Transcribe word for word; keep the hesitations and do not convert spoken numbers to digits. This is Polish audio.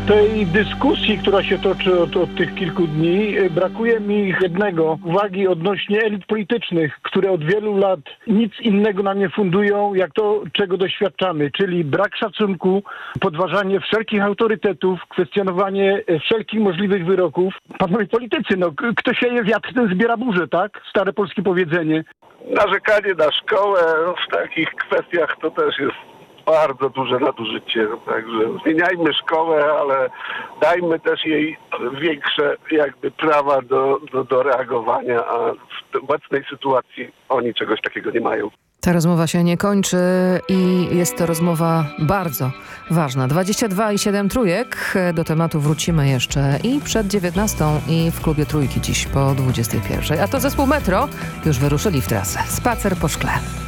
tej dyskusji, która się toczy od, od tych kilku dni, brakuje mi jednego, uwagi odnośnie elit politycznych, które od wielu lat nic innego nam nie fundują, jak to, czego doświadczamy, czyli brak szacunku, podważanie wszelkich autorytetów, kwestionowanie wszelkich możliwych wyroków. Panowie politycy, no, kto sieje wiatr, ten zbiera burzę, tak? Stare polskie powiedzenie. Narzekanie na szkołę w takich kwestiach to też jest bardzo duże nadużycie. Także zmieniajmy szkołę, ale dajmy też jej większe jakby prawa do, do, do reagowania, a w obecnej sytuacji oni czegoś takiego nie mają. Ta rozmowa się nie kończy i jest to rozmowa bardzo ważna. dwadzieścia dwa i siedem trójek. Do tematu wrócimy jeszcze i przed dziewiętnastą i w klubie Trójki dziś po dwudziestej pierwszej. A to zespół Metro już wyruszyli w trasę. Spacer po szkle.